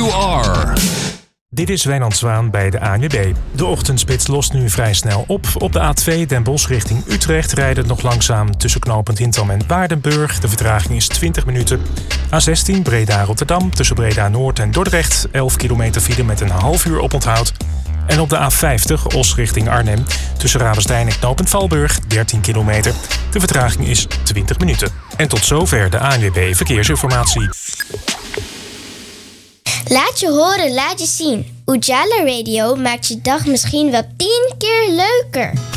you are. Dit is Wijnand Zwaan bij de ANWB. De ochtendspits lost nu vrij snel op. Op de A2 Den Bosch richting Utrecht rijdt het nog langzaam tussen knooppunt Hintham en Waardenburg. De vertraging is 20 minuten. A16 Breda-Rotterdam tussen Breda-Noord en Dordrecht. 11 kilometer file met een half uur oponthoud. En op de A50 Os richting Arnhem tussen Ravenstein en knooppunt Valburg 13 kilometer. De vertraging is 20 minuten. En tot zover de ANWB Verkeersinformatie. Laat je horen, laat je zien. Ujala Radio maakt je dag misschien wel 10 keer leuker.